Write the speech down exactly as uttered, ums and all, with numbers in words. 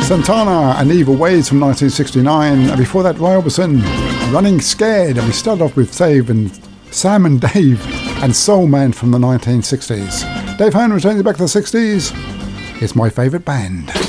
Santana and Evil Ways from nineteen sixty-nine, and before that Roy Orbison, Running Scared, and we started off with Dave and Sam and Dave and Soul Man from the nineteen sixties. Dave Hone returning back to the sixties. It's my favourite band.